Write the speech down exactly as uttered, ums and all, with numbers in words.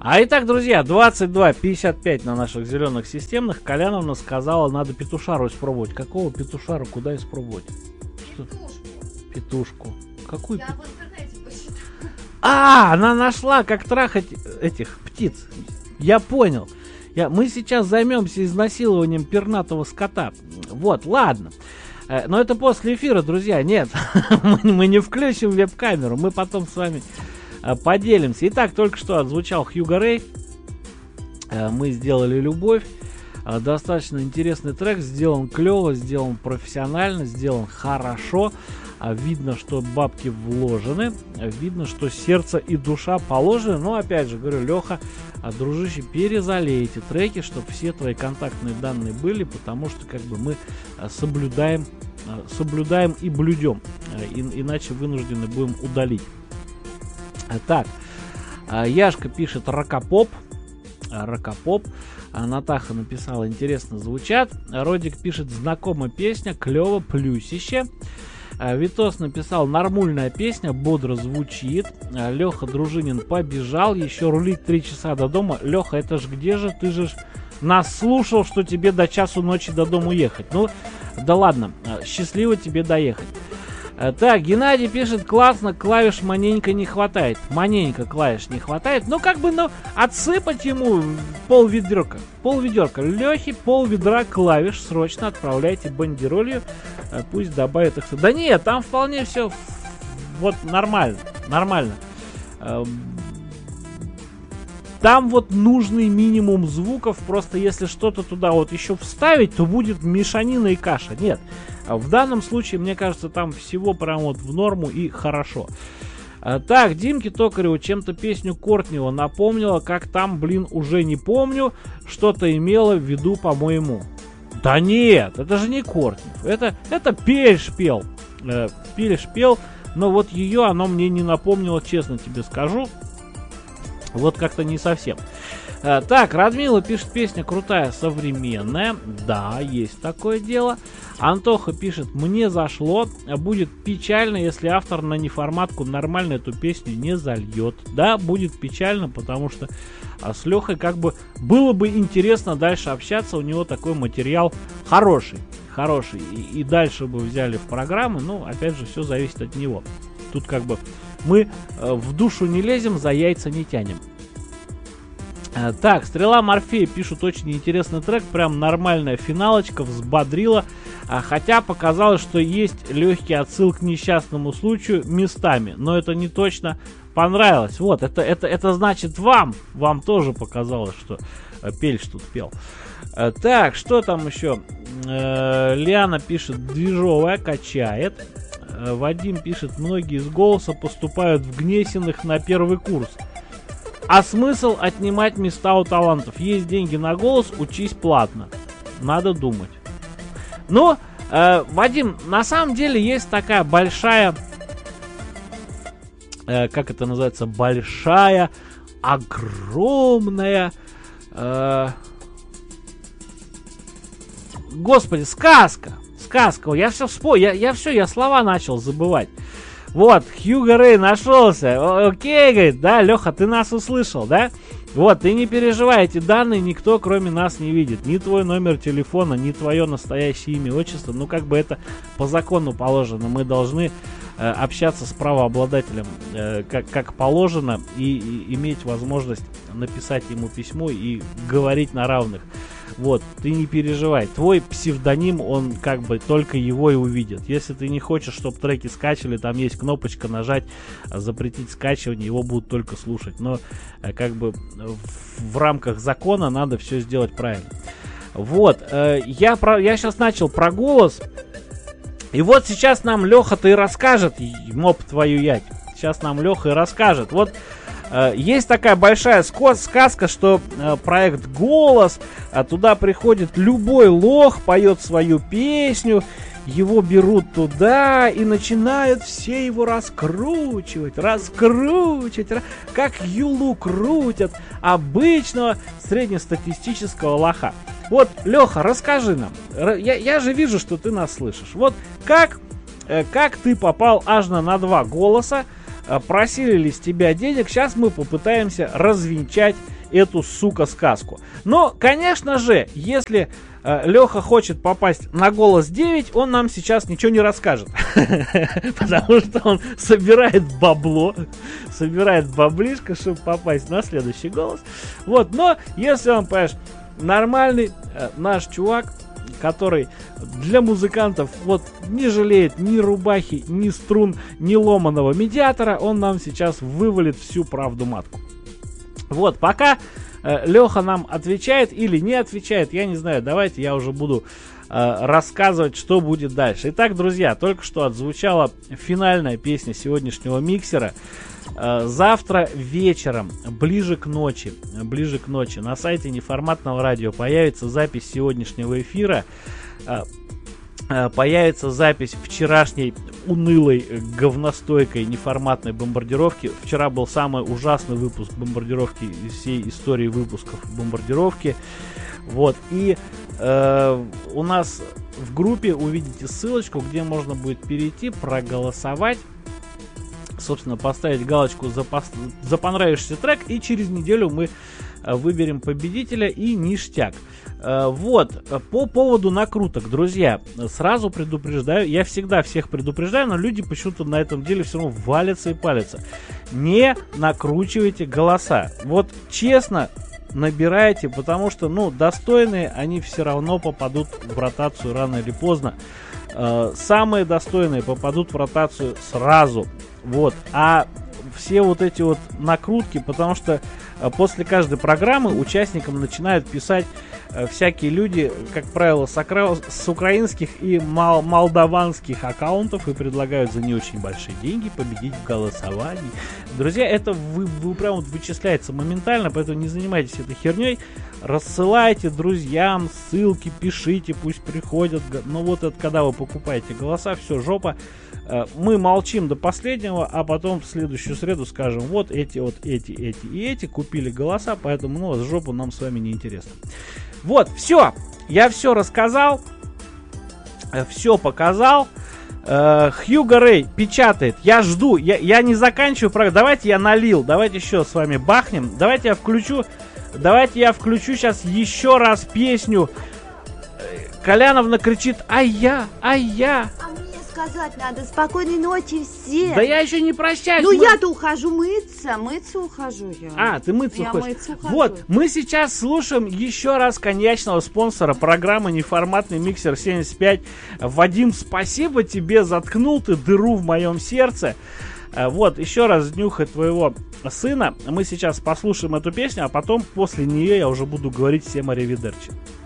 А итак, друзья, двадцать два пятьдесят пять на наших зеленых системных. Коляновна сказала, надо петушару испробовать. Какого петушару? Куда испробовать? Петушку. Петушку. Какую Я пет- в интернете посчитала. А, она нашла, как трахать этих птиц. Я понял. Я, мы сейчас займемся изнасилованием пернатого скота. Вот, ладно. Э, Но это после эфира, друзья. Нет, мы, мы не включим веб-камеру. Мы потом с вами э, поделимся. Итак, только что отзвучал Хьюго Рэй. Э, Мы сделали «Любовь». Э, Достаточно интересный трек. Сделан клево, сделан профессионально, сделан хорошо. А видно, что бабки вложены, видно, что сердце и душа положены. Но опять же говорю, Леха, дружище, перезалей эти треки, чтобы все твои контактные данные были, потому что как бы мы соблюдаем, соблюдаем и блюдем, и, иначе вынуждены будем удалить. Так, Яшка пишет ракопоп, ракопоп. Натаха написала, интересно звучат. Родик пишет, знакомая песня, клево, плюсище. Витос написал, нормальная песня, бодро звучит. Леха Дружинин побежал, еще рулить три часа до дома. Леха, это ж где же? Ты же ж нас слушал, что тебе до часу ночи до дома ехать. Ну, да ладно, счастливо тебе доехать. Так, Геннадий пишет, классно, клавиш маненько не хватает. Маненько клавиш не хватает. Ну, как бы, ну, отсыпать ему пол ведерка. Пол ведерка. Лехе пол ведра клавиш срочно отправляйте бандеролью. Пусть добавит их. Да нет, там вполне все вот нормально. Нормально. Там вот нужный минимум звуков. Просто если что-то туда вот еще вставить, то будет мешанина и каша. Нет. В данном случае, мне кажется, там всего прям вот в норму и хорошо. Так, Димке Токареву чем-то песню Кортнева напомнила, как там, блин, уже не помню, что-то имела в виду, по-моему. Да нет, это же не Кортнев, это, это Пельш пел, э, Пельш пел, но вот ее оно мне не напомнило, честно тебе скажу, вот как-то не совсем. Э, так, Радмила пишет, песня крутая, современная, да, есть такое дело. Антоха пишет, мне зашло, будет печально, если автор на неформатку нормально эту песню не зальет. Да, будет печально, потому что а с Лехой как бы было бы интересно дальше общаться, у него такой материал хороший, хороший, и, и дальше бы взяли в программы, но опять же все зависит от него. Тут как бы мы э, в душу не лезем, за яйца не тянем. Э, так, Стрела Морфея пишут, очень интересный трек, прям нормальная финалочка, взбодрила. А хотя показалось, что есть легкий отсыл к несчастному случаю местами, но это не точно понравилось. Вот, это, это, это значит вам, вам тоже показалось, что э, Пельш тут пел. Э, так, что там еще? Э, Лиана пишет, движовая, качает. Э, Вадим пишет, многие из голоса поступают в Гнесиных на первый курс. А смысл отнимать места у талантов? Есть деньги на голос, учись платно. Надо думать. Ну, э, Вадим, на самом деле есть такая большая, э, как это называется, большая, огромная, э, господи, сказка, сказка, я все вспомнил, я, я все, я слова начал забывать. Вот, Хьюго Рэй нашелся, окей, говорит, да, Леха, ты нас услышал, да? Вот, ты не переживай, эти данные никто, кроме нас, не видит. Ни твой номер телефона, ни твое настоящее имя, отчество. Ну, как бы это по закону положено. Мы должны э, общаться с правообладателем э, как, как положено и, и иметь возможность написать ему письмо и говорить на равных. Вот, ты не переживай. Твой псевдоним, он как бы только его и увидит. Если ты не хочешь, чтобы треки скачивали, там есть кнопочка нажать, запретить скачивание, его будут только слушать. Но э, как бы в, в рамках закона надо все сделать правильно. Вот, э, я, про, я сейчас начал про голос. И вот сейчас нам Леха-то и расскажет, моп твою ять. Сейчас нам Леха и расскажет. Вот э, есть такая большая сказка, что э, проект «Голос», а туда приходит любой лох, поет свою песню, его берут туда и начинают все его раскручивать, раскручивать, ра... как юлу крутят обычного среднестатистического лоха. Вот, Леха, расскажи нам, я, я же вижу, что ты нас слышишь. Вот как, э, как ты попал аж на, на два голоса, э, просили ли с тебя денег, сейчас мы попытаемся развенчать эту, сука, сказку. Но, конечно же, если э, Леха хочет попасть на «Голос девять», он нам сейчас ничего не расскажет. Потому что он собирает бабло, собирает баблишко, чтобы попасть на следующий «Голос». Вот, но если он, понимаешь, нормальный э, наш чувак, который для музыкантов вот не жалеет ни рубахи, ни струн, ни ломаного медиатора, он нам сейчас вывалит всю правду матку. Вот, пока э, Леха нам отвечает или не отвечает, я не знаю, давайте я уже буду э, рассказывать, что будет дальше. Итак, друзья, только что отзвучала финальная песня сегодняшнего миксера. Завтра вечером, ближе к ночи, ближе к ночи, на сайте Неформатного радио появится запись сегодняшнего эфира, появится запись вчерашней унылой, говностойкой, неформатной бомбардировки. Вчера был самый ужасный выпуск бомбардировки из всей истории выпусков бомбардировки. Вот, и э, у нас в группе увидите ссылочку, где можно будет перейти, проголосовать, собственно, поставить галочку за, пос... за понравившийся трек, и через неделю мы выберем победителя и ништяк. Вот, по поводу накруток, друзья, сразу предупреждаю, я всегда всех предупреждаю, но люди почему-то на этом деле все равно валятся и палятся. Не накручивайте голоса. Вот честно, набирайте, потому что, ну, достойные, они все равно попадут в ротацию рано или поздно. Самые достойные попадут в ротацию сразу. Вот, а все вот эти вот накрутки, потому что после каждой программы участникам начинают писать всякие люди, как правило, с, окра... с украинских и мол... молдаванских аккаунтов, и предлагают за не очень большие деньги победить в голосовании. Друзья, это вы, вы прям вот вычисляется моментально, поэтому не занимайтесь этой херней. Рассылайте друзьям ссылки, пишите, пусть приходят. Но вот это когда вы покупаете голоса, все, жопа. Мы молчим до последнего, а потом в следующую среду скажем: вот эти, вот эти, эти и эти купили голоса, поэтому, ну, жопу нам с вами не интересно. Вот, все, я все рассказал, все показал. Хьюго Рэй печатает, я жду, я, я не заканчиваю программу. Давайте я налил, давайте еще с вами бахнем. Давайте я включу, давайте я включу сейчас еще раз песню. Коляновна кричит: ай я, ай я. Сказать надо, спокойной ночи всем. Да я еще не прощаюсь. Ну мы... я-то ухожу мыться, мыться ухожу я. А, ты мыться я уходишь. Мыться ухожу. Вот, мы сейчас слушаем еще раз конечного спонсора программы «Неформатный миксер семьдесят пять». Вадим, спасибо тебе, заткнул ты дыру в моем сердце. Вот, еще раз днюхай твоего сына. Мы сейчас послушаем эту песню, а потом после нее я уже буду говорить всем аривидерчи.